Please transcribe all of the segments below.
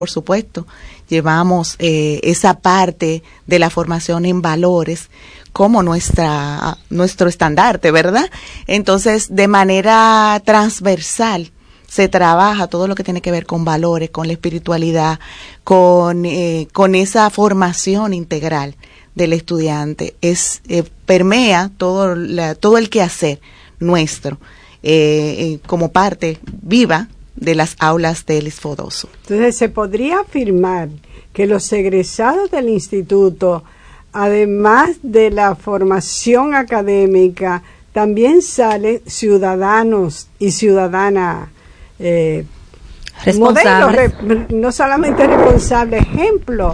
Por supuesto, llevamos esa parte de la formación en valores como nuestro estandarte, ¿verdad? Entonces, de manera transversal se trabaja todo lo que tiene que ver con valores, con la espiritualidad, con esa formación integral del estudiante. Permea todo el quehacer nuestro como parte viva de las aulas del ISFODOSO. Entonces, se podría afirmar que los egresados del instituto, además de la formación académica, también salen ciudadanos y ciudadanas responsables, modelos, no solamente responsables, ejemplos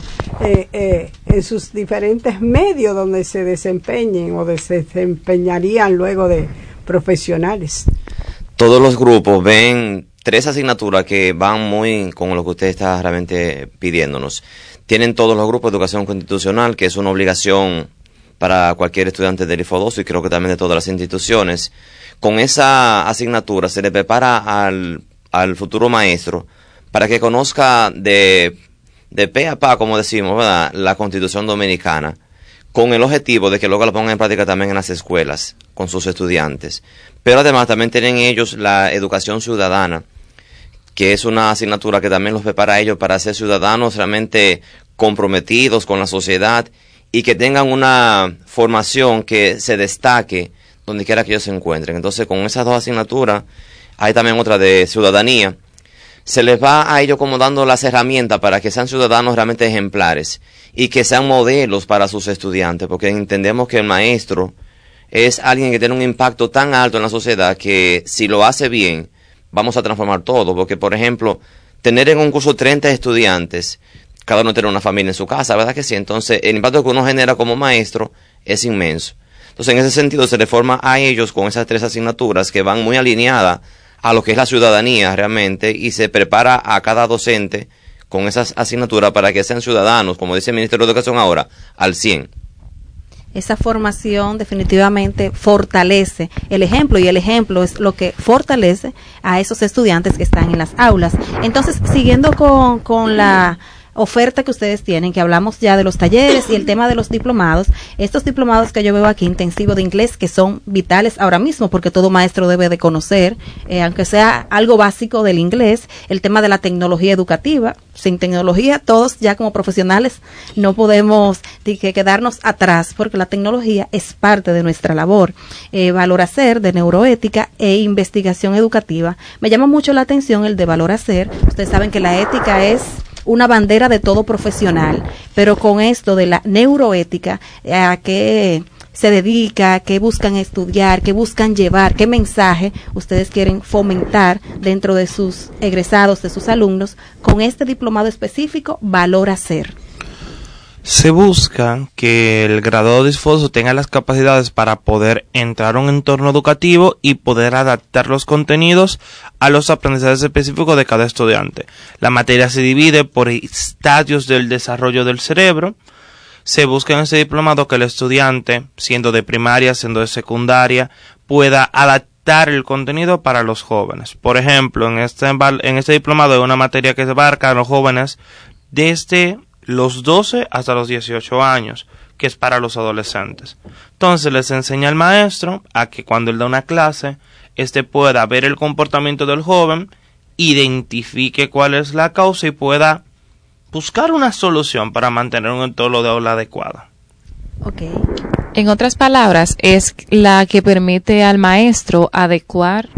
en sus diferentes medios donde se desempeñen o se desempeñarían luego de profesionales. Todos los grupos ven 3 asignaturas que van muy con lo que usted está realmente pidiéndonos. Tienen todos los grupos de educación constitucional, que es una obligación para cualquier estudiante del ISFODOSO y creo que también de todas las instituciones. Con esa asignatura se le prepara al futuro maestro para que conozca de pe a pa, como decimos, ¿verdad?, la Constitución Dominicana, con el objetivo de que luego la pongan en práctica también en las escuelas, con sus estudiantes. Pero además también tienen ellos la educación ciudadana, que es una asignatura que también los prepara a ellos para ser ciudadanos realmente comprometidos con la sociedad y que tengan una formación que se destaque donde quiera que ellos se encuentren. Entonces, con esas 2 asignaturas, hay también otra de ciudadanía, se les va a ellos como dando las herramientas para que sean ciudadanos realmente ejemplares y que sean modelos para sus estudiantes, porque entendemos que el maestro es alguien que tiene un impacto tan alto en la sociedad que si lo hace bien, vamos a transformar todo, porque por ejemplo, tener en un curso 30 estudiantes, cada uno tiene una familia en su casa, ¿verdad que sí? Entonces, el impacto que uno genera como maestro es inmenso. Entonces, en ese sentido, se le forma a ellos con esas 3 asignaturas que van muy alineadas a lo que es la ciudadanía realmente y se prepara a cada docente con esas asignaturas para que sean ciudadanos, como dice el Ministerio de Educación ahora, al 100%. Esa formación definitivamente fortalece el ejemplo y el ejemplo es lo que fortalece a esos estudiantes que están en las aulas. Entonces, siguiendo con la oferta que ustedes tienen, que hablamos ya de los talleres y el tema de los diplomados, estos diplomados que yo veo aquí, intensivo de inglés, que son vitales ahora mismo, porque todo maestro debe de conocer, aunque sea algo básico del inglés, el tema de la tecnología educativa. Sin tecnología, todos ya como profesionales no podemos quedarnos atrás, porque la tecnología es parte de nuestra labor. Valor Hacer, de neuroética e investigación educativa. Me llama mucho la atención el de Valor Hacer. Ustedes saben que la ética es una bandera de todo profesional, pero con esto de la neuroética, ¿a qué se dedica? ¿Qué buscan estudiar? ¿Qué buscan llevar? ¿Qué mensaje ustedes quieren fomentar dentro de sus egresados, de sus alumnos, con este diplomado específico, Valor Hacer? Se busca que el graduado de ISFODOSO tenga las capacidades para poder entrar a un entorno educativo y poder adaptar los contenidos a los aprendizajes específicos de cada estudiante. La materia se divide por estadios del desarrollo del cerebro. Se busca en ese diplomado que el estudiante, siendo de primaria, siendo de secundaria, pueda adaptar el contenido para los jóvenes. Por ejemplo, en este diplomado hay una materia que abarca a los jóvenes desde los 12 hasta los 18 años, que es para los adolescentes. Entonces les enseña al maestro a que cuando él da una clase, pueda ver el comportamiento del joven, identifique cuál es la causa y pueda buscar una solución para mantener un entorno de aula adecuado. Okay. En otras palabras, es la que permite al maestro adecuar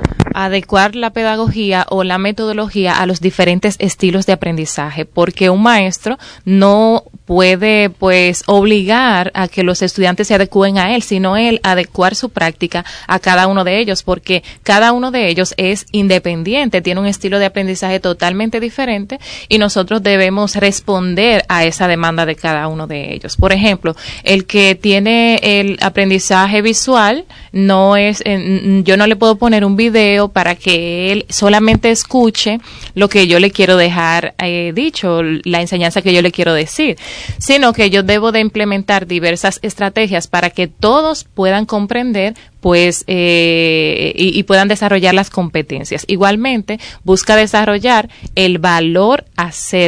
la pedagogía o la metodología a los diferentes estilos de aprendizaje, porque un maestro no puede obligar a que los estudiantes se adecúen a él, sino él adecuar su práctica a cada uno de ellos, porque cada uno de ellos es independiente, tiene un estilo de aprendizaje totalmente diferente y nosotros debemos responder a esa demanda de cada uno de ellos. Por ejemplo, el que tiene el aprendizaje visual yo no le puedo poner un video para que él solamente escuche lo que yo le quiero dejar dicho, la enseñanza que yo le quiero decir, sino que yo debo de implementar diversas estrategias para que todos puedan comprender pues y puedan desarrollar las competencias. Igualmente, busca desarrollar el valor hacer